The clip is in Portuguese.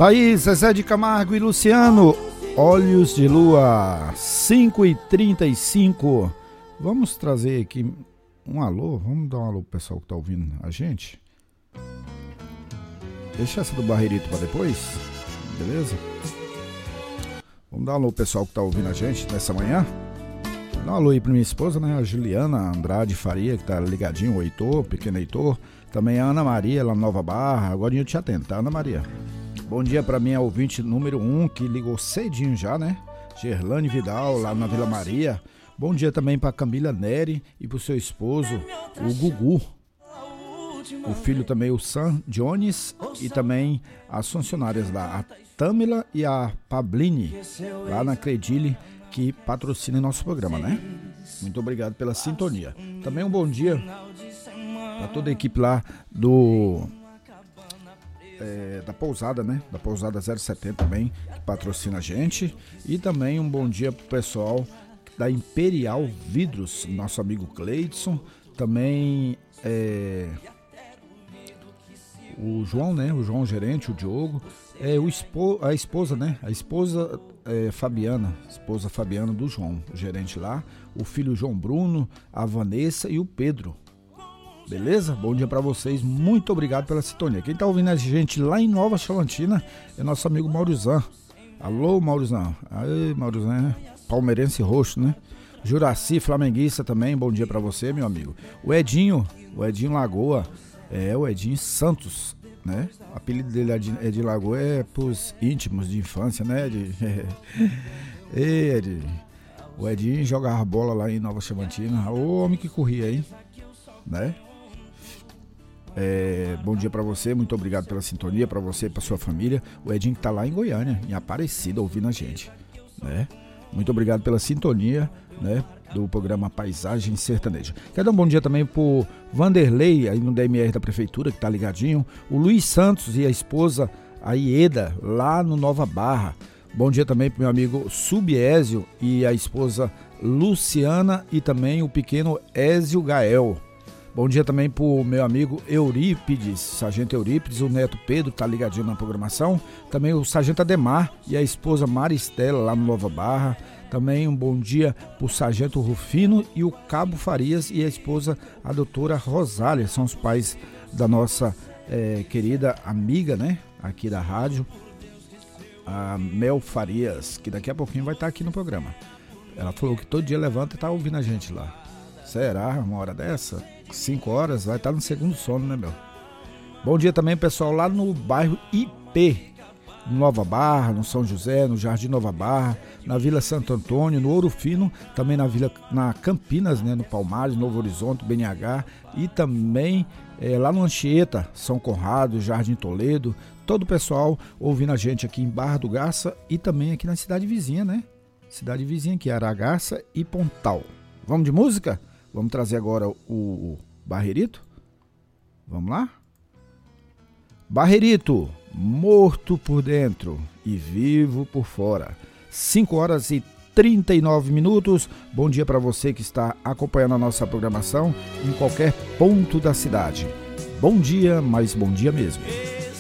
Thaís, Zezé de Camargo e Luciano, Olhos de Lua, 5h35. Vamos trazer aqui um alô, vamos dar um alô pro pessoal que tá ouvindo a gente. Deixa essa do Barreirito pra depois, beleza? Vamos dar um alô pro pessoal que tá ouvindo a gente nessa manhã. Dá um alô aí pra minha esposa, né, a Juliana Andrade Faria, que tá ligadinho, o Heitor, pequeno Heitor. Também a Ana Maria, lá na Nova Barra, agora eu te atento, tá, Ana Maria? Bom dia pra minha ouvinte número 1, que ligou cedinho já, né? Gerlane Vidal, lá na Vila Maria. Bom dia também pra Camila Neri e pro seu esposo, o Gugu. O filho também, o Sam Jones, e também as funcionárias lá, a Tâmila e a Pabline, lá na Credile, que patrocina nosso programa, né? Muito obrigado pela sintonia. Também um bom dia pra toda a equipe lá da Pousada, né? Da Pousada 070 também, que patrocina a gente. E também um bom dia pro pessoal da Imperial Vidros, nosso amigo Cleidson. Também o João, né? O João gerente, o Diogo. A esposa, né? A esposa Fabiana, esposa Fabiana do João, o gerente lá. O filho João Bruno, a Vanessa e o Pedro. Beleza? Bom dia pra vocês, muito obrigado pela sintonia. Quem tá ouvindo a gente lá em Nova Chavantina é nosso amigo Maurizan. Alô, Maurizan. Aí, Maurizan, palmeirense roxo, né? Juraci, flamenguista também, bom dia pra você, meu amigo. O Edinho Lagoa, o Edinho Santos, né? O apelido dele Edinho Lagoa é pros íntimos de infância, né? O Edinho jogava bola lá em Nova Chavantina. Ô, homem que corria aí, né? Bom dia pra você, muito obrigado pela sintonia, pra você e pra sua família. O Edinho que tá lá em Goiânia, em Aparecida, ouvindo a gente, né? Muito obrigado pela sintonia, né, do programa Paisagem Sertaneja. Quero dar um bom dia também pro Vanderlei, aí no DMR da Prefeitura, que tá ligadinho. O Luiz Santos e a esposa, a Ieda, lá no Nova Barra. Bom dia também pro meu amigo Subiésio e a esposa Luciana e também o pequeno Ézio Gael. Bom dia também pro meu amigo Eurípides, Sargento Eurípides, o neto Pedro, tá ligadinho na programação. Também o Sargento Ademar e a esposa Maristela, lá no Nova Barra. Também um bom dia pro Sargento Rufino e o Cabo Farias e a esposa, a doutora Rosália. São os pais da nossa querida amiga, né, aqui da rádio, a Mel Farias, que daqui a pouquinho vai estar aqui no programa. Ela falou que todo dia levanta e tá ouvindo a gente lá. Será? Uma hora dessa? 5 horas? Vai estar no segundo sono, né, meu? Bom dia também, pessoal, lá no bairro IP, no Nova Barra, no São José, no Jardim Nova Barra, na Vila Santo Antônio, no Ouro Fino, também na Campinas, né, no Palmares, Novo Horizonte, BNH, e também lá no Anchieta, São Conrado, Jardim Toledo, todo o pessoal ouvindo a gente aqui em Barra do Garça e também aqui na cidade vizinha, né? Cidade vizinha aqui, Aragaça e Pontal. Vamos de música? Vamos trazer agora o Barreirito? Vamos lá? Barreirito, morto por dentro e vivo por fora. 5h39. Bom dia para você que está acompanhando a nossa programação em qualquer ponto da cidade. Bom dia, mas bom dia mesmo.